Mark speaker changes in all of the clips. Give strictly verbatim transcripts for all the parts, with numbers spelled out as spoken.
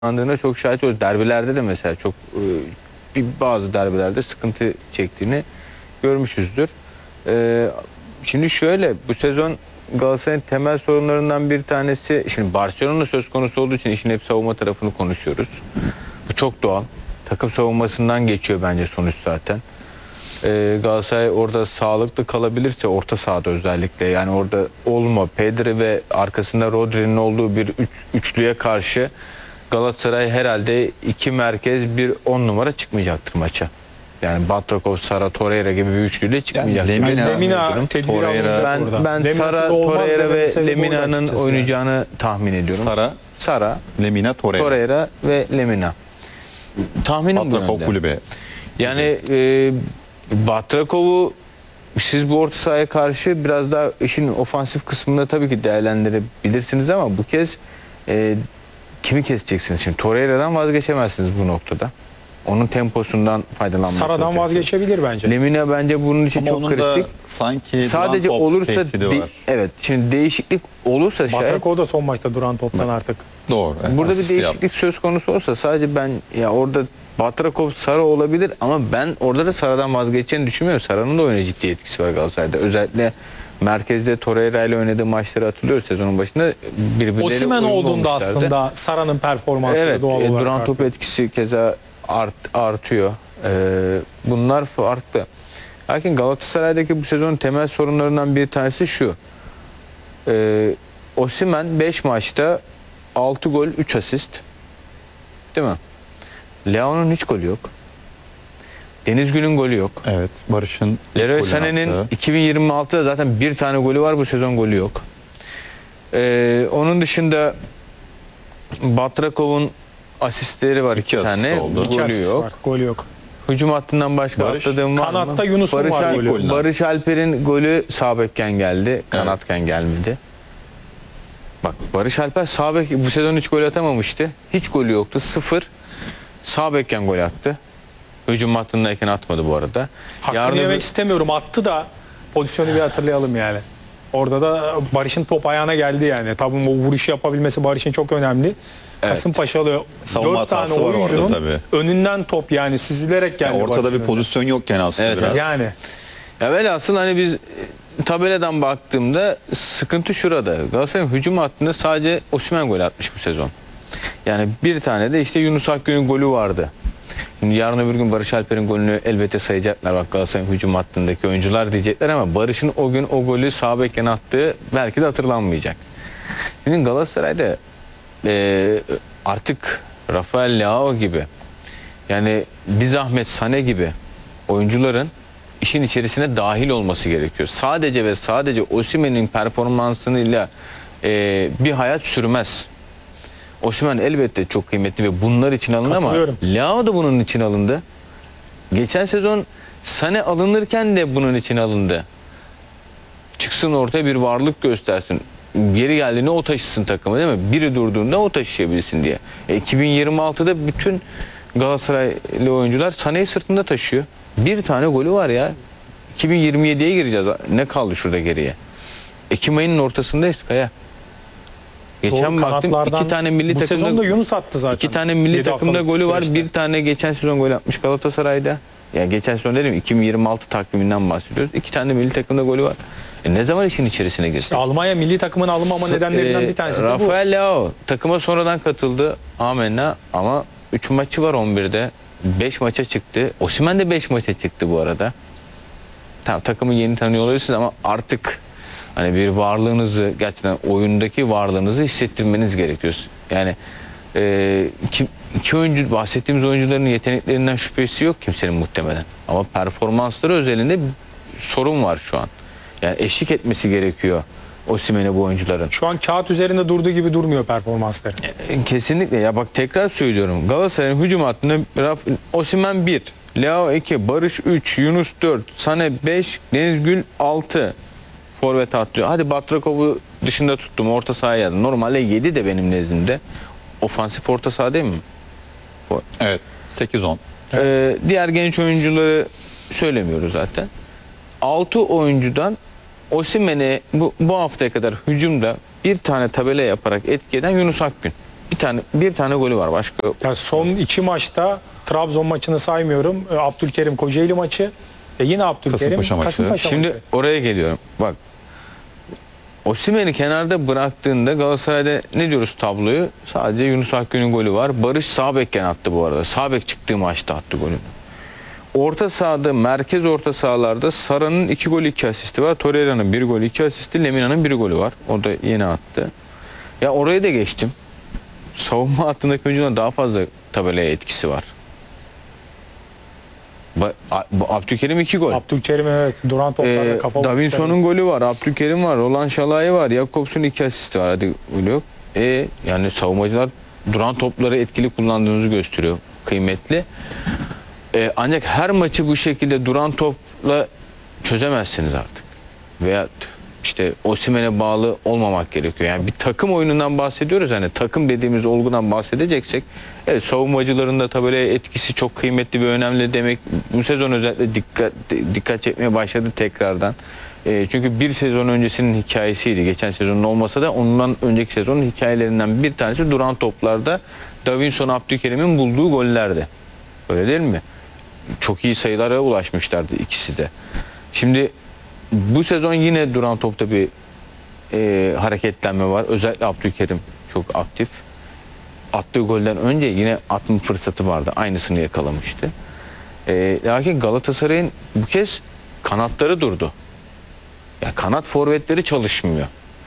Speaker 1: andığında çok şahit oluyoruz. Derbilerde de mesela çok bir bazı derbilerde sıkıntı çektiğini görmüşüzdür. Şimdi şöyle, bu sezon Galatasaray'ın temel sorunlarından bir tanesi, şimdi Barcelona söz konusu olduğu için işin hep savunma tarafını konuşuyoruz. Bu çok doğal. Takım savunmasından geçiyor bence sonuç zaten. Ee, Galatasaray orada sağlıklı kalabilirse, orta sahada özellikle, yani orada Olmo, Pedri ve arkasında Rodri'nin olduğu bir üç, üçlüye karşı Galatasaray herhalde iki merkez bir on numara çıkmayacaktır maça. Yani Batrakov, Sara, Torreira gibi bir üçlüyle çıkmayacaktır.
Speaker 2: Yani Lemina,
Speaker 3: Lemina
Speaker 2: Torreira.
Speaker 1: Ben, ben Sara, Torreira ve Lemina'nın oynayacağını yani. tahmin ediyorum.
Speaker 2: Sara,
Speaker 1: Sara,
Speaker 2: Lemina, Torreira.
Speaker 1: Torreira ve Lemina. Tahminim bu yönde.
Speaker 2: Kulübe.
Speaker 1: Yani e, Batrakov'u siz bu orta sahaya karşı biraz daha işin ofansif kısmında tabii ki değerlendirebilirsiniz ama bu kez e, kimi keseceksiniz? Şimdi Torreira'dan vazgeçemezsiniz bu noktada. Onun temposundan faydalanmaya
Speaker 3: Sara'dan vazgeçebilir bence.
Speaker 1: Lemina bence bunun için
Speaker 2: ama
Speaker 1: çok
Speaker 2: onun
Speaker 1: kritik.
Speaker 2: Da sanki
Speaker 1: sadece olursa de, evet, şimdi değişiklik olursa şayet.
Speaker 3: Batrakov da son maçta duran toptan artık.
Speaker 2: Doğru.
Speaker 1: Evet, burada bir değişiklik yaptı. söz konusu olsa sadece ben ya orada Batrakov, Sara olabilir ama ben orada da Sara'dan vazgeçeceğini düşünmüyorum. Sara'nın da oyuna ciddi etkisi var Galatasaray'da. Özellikle merkezde Torreira ile oynadığı maçları hatırlıyoruz sezonun başında. Birbirleri
Speaker 3: Osimhen olduğunda
Speaker 1: olmuşlardı.
Speaker 3: aslında Sara'nın performansı
Speaker 1: evet,
Speaker 3: doğal olarak
Speaker 1: duran top etkisi keza art, artıyor. Ee, bunlar farklı. Lakin Galatasaray'daki bu sezonun temel sorunlarından bir tanesi şu. Ee, Osimhen beş maçta altı gol, üç asist. Değil mi? Leao'nun hiç golü yok. Deniz Gül'ün golü yok.
Speaker 2: Evet. Barış'ın
Speaker 1: Leroy Sané'nin iki bin yirmi altıda zaten bir tane golü var. Bu sezon golü yok. Ee, onun dışında Batrakov'un asistleri var, iki, iki tane.
Speaker 2: Oldu.
Speaker 3: Golü yok. Var, golü yok.
Speaker 1: Hücum hattından başka
Speaker 3: Barış,
Speaker 1: atladığım var mı?
Speaker 3: Kanatta Yunus'un
Speaker 1: Barış
Speaker 3: var golü.
Speaker 1: Barış Alper'in golü sağ bekken geldi. Kanatken evet. gelmedi. Bak, Barış Alper sağ bek bu sezon hiç gol atamamıştı. Hiç golü yoktu. Sıfır. Sağ bekken gol attı. Hücum hattındayken atmadı bu arada.
Speaker 3: Hakkını
Speaker 1: Yarın
Speaker 3: yemek
Speaker 1: öbür...
Speaker 3: istemiyorum. Attı da pozisyonu bir hatırlayalım yani. Orada da Barış'ın top ayağına geldi yani. Tabii o vuruşu yapabilmesi Barış'ın çok önemli. Evet. Kasımpaşalı dört tane oyuncunun önünden top yani süzülerek geldi.
Speaker 2: Yani ortada bir önünden. Pozisyon yokken aslında evet, biraz.
Speaker 3: Yani.
Speaker 1: Ya velhasıl hani biz tabeladan baktığımda sıkıntı şurada. Galatasaray'ın hücum hattında sadece Osimhen gol atmış bu sezon. Yani bir tane de işte Yunus Akgün'ün golü vardı. Şimdi yarın öbür gün Barış Alper'in golünü elbette sayacaklar. Bak, Galatasaray'ın hücum hattındaki oyuncular diyecekler ama Barış'ın o gün o golü sağ bekken attığı belki de hatırlanmayacak. Şimdi Galatasaray'da e, artık Rafael Leao gibi, yani bir zahmet Sané gibi oyuncuların işin içerisine dahil olması gerekiyor. Sadece ve sadece Osimhen'in performansıyla e, bir hayat sürmez. Osimhen elbette çok kıymetli ve bunlar için alındı ama Leao da bunun için alındı. Geçen sezon Sané alınırken de bunun için alındı. Çıksın ortaya, bir varlık göstersin. Geri geldiğinde o taşısın takımı, değil mi? Biri durduğunda o taşıyabilsin diye. E, iki bin yirmi altıda bütün Galatasaraylı oyuncular Sané'yi sırtında taşıyor. Bir tane golü var ya. iki bin yirmi yediye gireceğiz. Ne kaldı şurada geriye? Ekim ayının ortasındayız Kaya. Geçen
Speaker 3: Doğru,
Speaker 1: baktım iki tane milli
Speaker 3: bu
Speaker 1: takımda
Speaker 3: sezonda Yunus attı zaten.
Speaker 1: İki tane milli takımda golü var. Bir tane geçen sezon gol atmış Galatasaray'da. Yani geçen sezon dedim, iki bin yirmi altı takviminden bahsediyoruz. İki tane milli takımda golü var. E ne zaman işin içerisine girdi?
Speaker 3: İşte Almanya milli takımın alınmama nedenlerinden bir tanesi de bu.
Speaker 1: Rafael Leao takıma sonradan katıldı. Amenna, ama üç maçı var on birde. beş maça çıktı. Osimhen de beş maça çıktı bu arada. Tamam, takımı yeni tanıyor olabilirsiniz ama artık hani bir varlığınızı, gerçekten oyundaki varlığınızı hissettirmeniz gerekiyor. Yani e, iki, iki oyuncu, bahsettiğimiz oyuncuların yeteneklerinden şüphesi yok kimsenin muhtemelen. Ama performansları özelinde sorun var şu an. Yani eşlik etmesi gerekiyor Osimhen'e bu oyuncuların.
Speaker 3: Şu an kağıt üzerinde durduğu gibi durmuyor performansları.
Speaker 1: E, kesinlikle. Ya bak, tekrar söylüyorum. Galatasaray'ın hücum hattında Osimhen bir, Leao iki, Barış üç, Yunus dört, Sané beş, Deniz Gül altı. Forvet atıyor. Hadi Batrakov'u dışında tuttum. Orta sahaya yazdım. Normalde yedi de benim nezdimde. Ofansif orta saha değil mi?
Speaker 2: Evet. sekiz on.
Speaker 1: Evet. Ee, diğer genç oyuncuları söylemiyoruz zaten. altı oyuncudan Osimhen'e bu, bu haftaya kadar hücumda bir tane tabela yaparak etki eden Yunus Akgün. bir tane bir tane golü var. Başka
Speaker 3: Yani son iki maçta Trabzon maçını saymıyorum. E, Abdülkerim Kocaeli maçı. E, yine Abdülkerim
Speaker 2: Kasımpaşa maçı.
Speaker 3: Kasımpaşa
Speaker 1: Şimdi
Speaker 3: maçı.
Speaker 1: oraya geliyorum. Bak. Osimhen'i kenarda bıraktığında Galatasaray'da ne diyoruz tabloyu? Sadece Yunus Akgün'ün golü var. Barış sağ bekken attı bu arada. Sağ bek çıktığı maçta attı golü. Orta sahada, merkez orta sahalarda Sara'nın iki gol iki asisti var. Torreira'nın bir gol iki asisti. Lemina'nın bir golü var. O da yeni attı. Ya oraya da geçtim. Savunma hattındaki oyuncuların daha fazla tabelaya etkisi var. Ba- A- bu Abdülkerim iki gol.
Speaker 3: Abdülkerim evet duran toplarda
Speaker 1: Ee,
Speaker 3: kafa
Speaker 1: Davinson'un golü var, Abdülkerim var, Roland Şalai var, Jakobs'un iki asisti var. Hadi golü yok. E yani savunmacılar duran topları etkili kullandığınızı gösteriyor. Kıymetli. E, ancak her maçı bu şekilde duran topla çözemezsiniz artık. Veya işte Osimhen'e bağlı olmamak gerekiyor. Yani bir takım oyunundan bahsediyoruz. Hani takım dediğimiz olgudan bahsedeceksek evet, savunmacıların da tabelaya etkisi çok kıymetli ve önemli demek. Bu sezon özellikle dikkat dikkat çekmeye başladı tekrardan. E, çünkü bir sezon öncesinin hikayesiydi. Geçen sezonun olmasa da ondan önceki sezonun hikayelerinden bir tanesi duran toplarda Davinson, Abdülkerim'in bulduğu gollerdi. Öyle değil mi? Çok iyi sayılara ulaşmışlardı ikisi de. Şimdi bu sezon yine duran topta bir e, hareketlenme var. Özellikle Abdülkerim çok aktif. Attığı golden önce yine atma fırsatı vardı. Aynısını yakalamıştı. E, lakin Galatasaray'ın bu kez kanatları durdu. Ya kanat forvetleri çalışmıyor.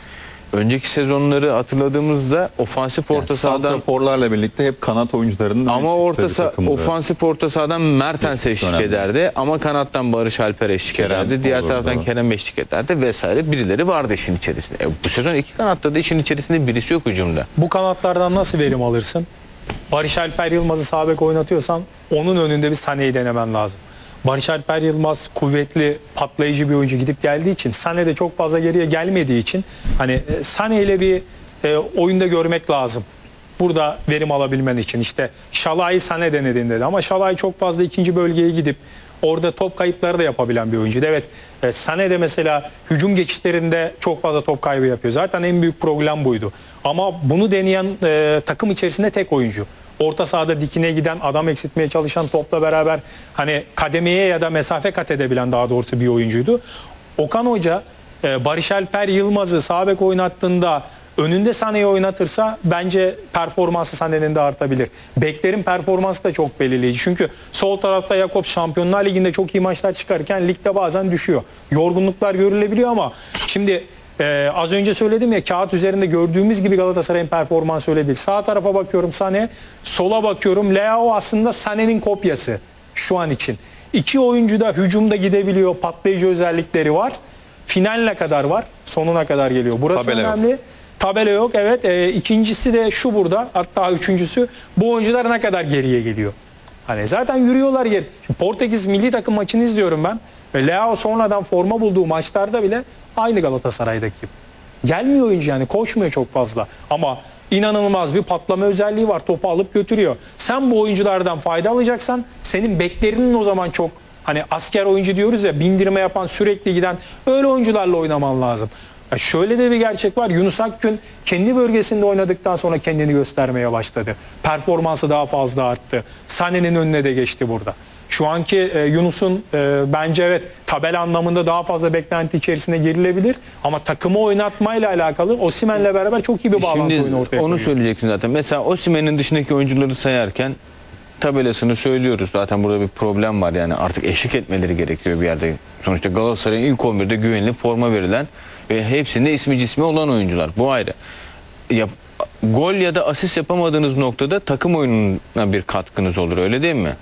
Speaker 1: Önceki sezonları hatırladığımızda ofansif orta
Speaker 2: Yani
Speaker 1: sahadan
Speaker 2: santraforlarla birlikte hep kanat oyuncularının
Speaker 1: ama orta saha,
Speaker 2: takımdı.
Speaker 1: ofansif orta sahadan Mertens
Speaker 2: Kesin
Speaker 1: eşlik
Speaker 2: önemli.
Speaker 1: ederdi ama kanattan Barış Alper eşlik
Speaker 2: Kerem
Speaker 1: ederdi. Diğer
Speaker 2: olurdu.
Speaker 1: taraftan Kerem eşlik ederdi vesaire. Birileri vardı işin içerisinde. E, bu sezon iki kanatta da işin içerisinde birisi yok hücumda.
Speaker 3: Bu kanatlardan nasıl verim alırsın? Barış Alper Yılmaz'ı sağ bek oynatıyorsan onun önünde bir Sané'yi denemen lazım. Barış Alper Yılmaz kuvvetli, patlayıcı bir oyuncu gidip geldiği için, Sané de çok fazla geriye gelmediği için hani e, Sané ile bir e, oyunda görmek lazım. Burada verim alabilmen için işte Şalai Sané denedin dedi ama Şalai çok fazla ikinci bölgeye gidip orada top kayıpları da yapabilen bir oyuncuydu. Evet, e, Sané de mesela hücum geçişlerinde çok fazla top kaybı yapıyor. Zaten en büyük problem buydu. Ama bunu deneyen e, takım içerisinde tek oyuncu. Orta sahada dikine giden, adam eksiltmeye çalışan, topla beraber hani kademeye ya da mesafe kat edebilen daha doğrusu bir oyuncuydu. Okan Hoca e, Barış Alper Yılmaz'ı sağ bek oynattığında önünde Sané'yi oynatırsa bence performansı Sané'nin de artabilir. Beklerin performansı da çok belirleyici. Çünkü sol tarafta Jakobs Şampiyonlar Ligi'nde çok iyi maçlar çıkarken ligde bazen düşüyor. Yorgunluklar görülebiliyor ama şimdi Ee, az önce söyledim ya, kağıt üzerinde gördüğümüz gibi Galatasaray'ın performansı öyle değil. Sağ tarafa bakıyorum Sané, sola bakıyorum Leao aslında Sané'nin kopyası şu an için. İki oyuncu da hücumda gidebiliyor, patlayıcı özellikleri var. Finaline kadar var, sonuna kadar geliyor. Burası
Speaker 2: Tabela
Speaker 3: önemli.
Speaker 2: yok.
Speaker 3: Tabela yok, evet. Ee, ikincisi de şu burada, hatta üçüncüsü bu oyuncular ne kadar geriye geliyor. Hani zaten yürüyorlar geri. Şimdi Portekiz milli takım maçını izliyorum ben. Leao sonradan forma bulduğu maçlarda bile aynı Galatasaray'daki. Gelmiyor oyuncu yani, koşmuyor çok fazla. Ama inanılmaz bir patlama özelliği var. Topu alıp götürüyor. Sen bu oyunculardan fayda alacaksan senin beklerinin o zaman çok, hani asker oyuncu diyoruz ya, bindirme yapan, sürekli giden öyle oyuncularla oynaman lazım. Ya şöyle de bir gerçek var. Yunus Akgün kendi bölgesinde oynadıktan sonra kendini göstermeye başladı. Performansı daha fazla arttı. Sané'nin önüne de geçti burada. Şu anki e, Yunus'un e, bence evet tabela anlamında daha fazla beklenti içerisine girilebilir ama takımı oynatmayla alakalı Osimhen'le beraber çok iyi bir bağlantı
Speaker 1: Şimdi
Speaker 3: oyunu ortaya
Speaker 1: onu
Speaker 3: koyuyor.
Speaker 1: söyleyeceksin zaten. Mesela Osimhen'in dışındaki oyuncuları sayarken tabelasını söylüyoruz. Zaten burada bir problem var, yani artık eşlik etmeleri gerekiyor bir yerde. Sonuçta Galatasaray'ın ilk on birde güvenli forma verilen ve hepsinde ismi cismi olan oyuncular. Bu ayrı. Ya, gol ya da asist yapamadığınız noktada takım oyununa bir katkınız olur, öyle değil mi?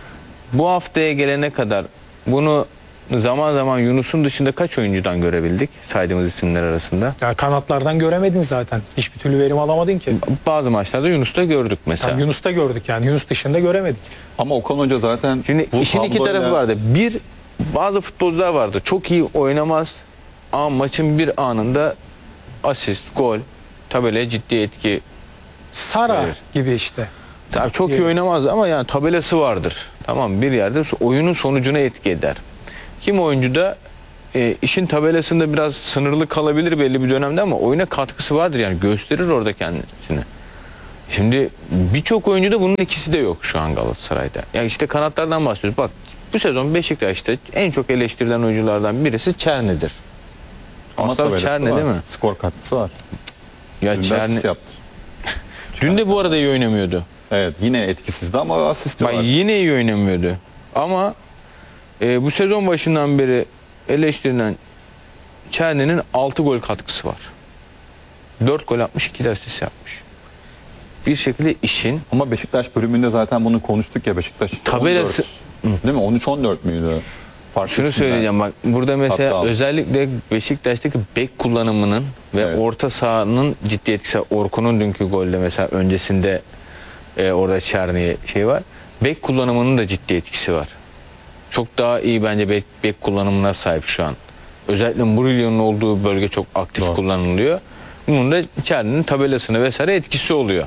Speaker 1: Bu haftaya gelene kadar bunu zaman zaman Yunus'un dışında kaç oyuncudan görebildik saydığımız isimler arasında?
Speaker 3: Ya kanatlardan göremedin zaten. Hiçbir türlü verim alamadın ki.
Speaker 1: Bazı maçlarda Yunus'ta gördük mesela.
Speaker 3: Yani Yunus'ta gördük yani. Yunus dışında göremedik.
Speaker 2: Ama Okan Hoca zaten
Speaker 1: Şimdi
Speaker 2: bu
Speaker 1: işin iki
Speaker 2: tabloyla-
Speaker 1: tarafı vardı. Bir, bazı futbolcular vardı. Çok iyi oynamaz ama maçın bir anında asist, gol, tabelaya ciddi etki.
Speaker 3: Sara
Speaker 1: Evet.
Speaker 3: gibi işte.
Speaker 1: Tabii çok iyi
Speaker 3: Evet.
Speaker 1: oynamaz ama yani tabelası vardır. Tamam, bir yerde oyunun sonucuna etki eder. Kim oyuncu da e, işin tabelasında biraz sınırlı kalabilir belli bir dönemde ama oyuna katkısı vardır, yani gösterir orada kendisini. Şimdi birçok oyuncuda bunun ikisi de yok şu an Galatasaray'da. Ya işte kanatlardan bahsediyoruz. Bak bu sezon Beşiktaş'ta en çok eleştirilen oyunculardan birisi Çerni'dir.
Speaker 2: Ama
Speaker 1: Aslan
Speaker 2: tabelası
Speaker 1: Çerni
Speaker 2: var.
Speaker 1: değil mi?
Speaker 2: Skor katkısı var.
Speaker 1: Ya
Speaker 2: Dün de
Speaker 1: Çerni
Speaker 2: asist yaptı.
Speaker 1: dün de bu arada iyi oynamıyordu.
Speaker 2: Evet yine etkisizdi ama asisti
Speaker 1: Bak
Speaker 2: var.
Speaker 1: yine iyi oynamıyordu. Ama e, bu sezon başından beri eleştirilen Çerni'nin altı gol katkısı var. dört gol atmış, iki de asist yapmış. Bir şekilde işin
Speaker 2: Ama Beşiktaş bölümünde zaten bunu konuştuk ya, Beşiktaş işte
Speaker 1: Tabelası-
Speaker 2: on dört. Değil mi? on üç on dört müydü? Farklı
Speaker 1: şunu
Speaker 2: isimler.
Speaker 1: söyleyeceğim bak burada mesela
Speaker 2: Hatta-
Speaker 1: özellikle Beşiktaş'taki bek kullanımının ve
Speaker 2: Evet.
Speaker 1: orta sahanın ciddi etkisi. Orkun'un dünkü golde mesela öncesinde e, orada Çerni'ye şey var. Bek kullanımının da ciddi etkisi var. Çok daha iyi bence bek, bek kullanımına sahip şu an. Özellikle Mourinho'nun olduğu bölge çok aktif
Speaker 2: Doğru.
Speaker 1: kullanılıyor. Bunun da Çerni'nin tabelasına vesaire etkisi oluyor.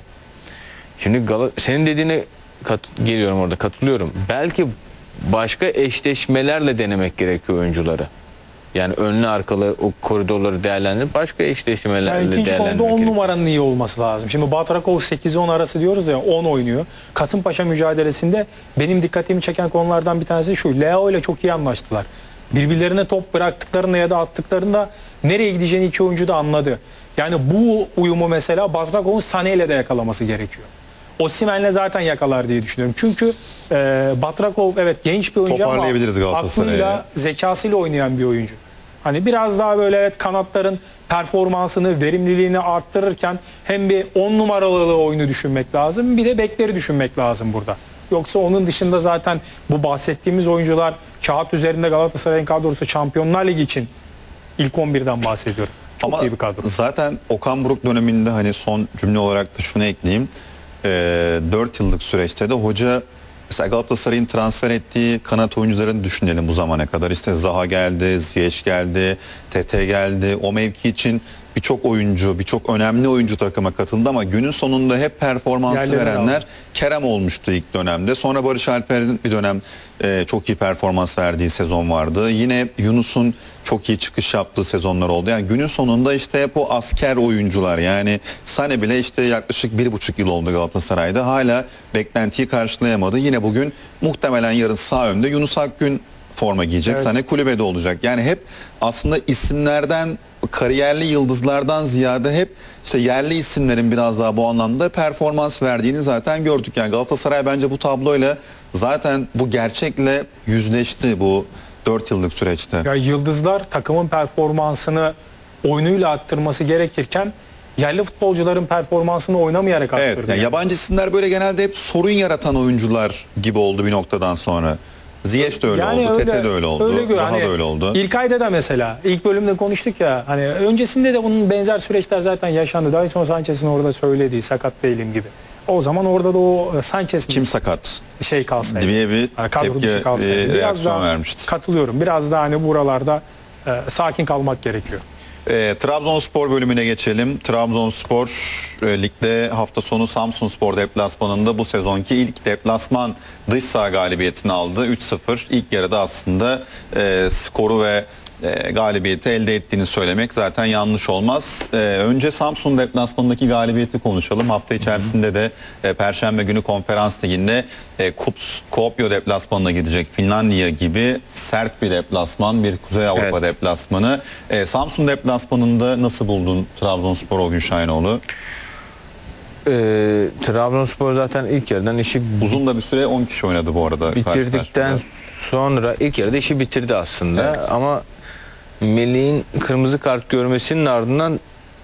Speaker 1: Şimdi Gal- senin dediğine kat- geliyorum orada katılıyorum. Belki başka eşleşmelerle denemek gerekiyor oyuncuları. Yani önlü arkalı o koridorları değerlendirip başka eşleşmelerle
Speaker 3: Yani ikinci konuda
Speaker 1: değerlendirmek
Speaker 3: on
Speaker 1: gerekiyor.
Speaker 3: numaranın iyi olması lazım. Şimdi Batrakov sekiz on arası diyoruz ya, on oynuyor. Kasımpaşa mücadelesinde benim dikkatimi çeken konulardan bir tanesi şu. Leo ile çok iyi anlaştılar. Birbirlerine top bıraktıklarında ya da attıklarında nereye gideceğini iki oyuncu da anladı. Yani bu uyumu mesela Batrakov'un Sané ile de yakalaması gerekiyor. Osimhen'le zaten yakalar diye düşünüyorum. Çünkü e, Batrakov evet genç bir oyuncu ama
Speaker 2: Toparlayabiliriz Galatasaray'ı.
Speaker 3: aklıyla, zekasıyla oynayan bir oyuncu. Hani biraz daha böyle evet kanatların performansını, verimliliğini arttırırken hem bir on numaralı oyunu düşünmek lazım, bir de bekleri düşünmek lazım burada. Yoksa onun dışında zaten bu bahsettiğimiz oyuncular kağıt üzerinde Galatasaray'ın kadrosu Şampiyonlar Ligi için ilk on birden bahsediyorum. Çok
Speaker 2: Ama
Speaker 3: iyi bir kadro.
Speaker 2: zaten Okan Buruk döneminde hani son cümle olarak da şunu ekleyeyim. Ee, dört yıllık süreçte de hoca mesela Galatasaray'ın transfer ettiği kanat oyuncularını düşünelim bu zamana kadar. İşte Zaha geldi, Ziyech geldi, Tete geldi. O mevki için birçok oyuncu, birçok önemli oyuncu takıma katıldı ama günün sonunda hep performansı
Speaker 3: Yerlerini
Speaker 2: verenler
Speaker 3: aldı.
Speaker 2: Kerem olmuştu ilk dönemde. Sonra Barış Alper'in bir dönem e, çok iyi performans verdiği sezon vardı. Yine Yunus'un çok iyi çıkış yaptığı sezonlar oldu. Yani günün sonunda işte hep o asker oyuncular, yani Sané bile işte yaklaşık bir buçuk yıl oldu Galatasaray'da. Hala beklentiyi karşılayamadı. Yine bugün muhtemelen yarın sağ önde Yunus Akgün forma giyecek.
Speaker 3: Evet.
Speaker 2: Sané kulübede olacak. Yani hep aslında isimlerden, kariyerli yıldızlardan ziyade hep işte yerli isimlerin biraz daha bu anlamda performans verdiğini zaten gördük. Yani Galatasaray bence bu tabloyla zaten bu gerçekle yüzleşti bu dört yıllık süreçte.
Speaker 3: Ya yıldızlar takımın performansını oyunuyla arttırması gerekirken yerli futbolcuların performansını oynamayarak
Speaker 2: Evet,
Speaker 3: arttırdı.
Speaker 2: yani yabancı isimler böyle genelde hep sorun yaratan oyuncular gibi oldu bir noktadan sonra. Ziyech de öyle oldu, Tete de öyle oldu,
Speaker 3: öyle gör-
Speaker 2: Zaha
Speaker 3: hani
Speaker 2: da öyle oldu.
Speaker 3: İlkay'da da mesela ilk bölümde konuştuk ya, hani öncesinde de bunun benzer süreçler zaten yaşandı. Davinson Sanchez'in orada söylediği sakat değilim gibi. O zaman orada da o Sanchez
Speaker 2: Kim sakat
Speaker 3: şey kalsaydı.
Speaker 2: diye bir
Speaker 3: Yani kadro dışı
Speaker 2: tepki,
Speaker 3: kalsaydı.
Speaker 2: e,
Speaker 3: Biraz
Speaker 2: reaksiyon
Speaker 3: daha
Speaker 2: vermişti.
Speaker 3: katılıyorum. Biraz daha hani buralarda e, sakin kalmak gerekiyor.
Speaker 2: E, Trabzonspor bölümüne geçelim. Trabzonspor e, ligde hafta sonu Samsunspor deplasmanında bu sezonki ilk deplasman dış saha galibiyetini aldı. üç sıfır. İlk yarıda aslında e, skoru ve e, galibiyeti elde ettiğini söylemek zaten yanlış olmaz. E, önce Samsun deplasmanındaki galibiyeti konuşalım. Hafta içerisinde de e, Perşembe günü Konferans Ligi'nde e, Kups, Kuopio deplasmanına gidecek. Finlandiya gibi sert bir deplasman, bir Kuzey Avrupa
Speaker 1: Evet.
Speaker 2: deplasmanı. E, Samsun deplasmanında nasıl buldun Trabzonspor o gün Şahinoğlu?
Speaker 1: Ee, Trabzonspor zaten ilk yarıdan işi
Speaker 2: Uzun da bir süre on kişi oynadı bu arada.
Speaker 1: bitirdikten
Speaker 2: karşılaşmada.
Speaker 1: sonra ilk yarıda işi bitirdi aslında.
Speaker 2: Evet.
Speaker 1: Ama Melih'in kırmızı kart görmesinin ardından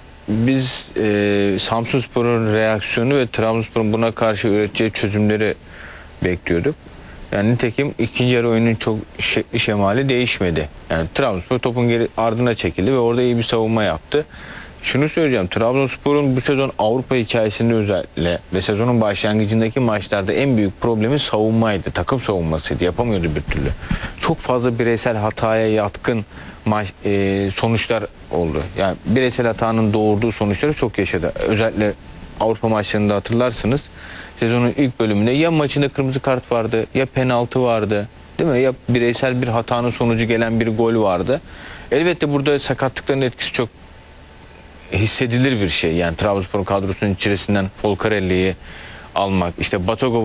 Speaker 1: biz e, Samsunspor'un reaksiyonu ve Trabzonspor'un buna karşı üreteceği çözümleri bekliyorduk. Yani nitekim ikinci yarı oyunun çok şekli şemali değişmedi. Yani Trabzonspor topun geri ardına çekildi ve orada iyi bir savunma yaptı. Şunu söyleyeceğim. Trabzonspor'un bu sezon Avrupa hikayesinde özellikle ve sezonun başlangıcındaki maçlarda en büyük problemi savunmaydı. Takım savunmasıydı. Yapamıyordu bir türlü. Çok fazla bireysel hataya yatkın maç, e, sonuçlar oldu. Yani bireysel hatanın doğurduğu sonuçları çok yaşadı. Özellikle Avrupa maçlarında hatırlarsınız. Sezonun ilk bölümünde ya maçında kırmızı kart vardı, ya penaltı vardı, değil mi? Ya bireysel bir hatanın sonucu gelen bir gol vardı. Elbette burada sakatlıkların etkisi çok hissedilir bir şey. Yani Trabzonspor kadrosunun içerisinden Folcarelli'yi almak, işte Batagov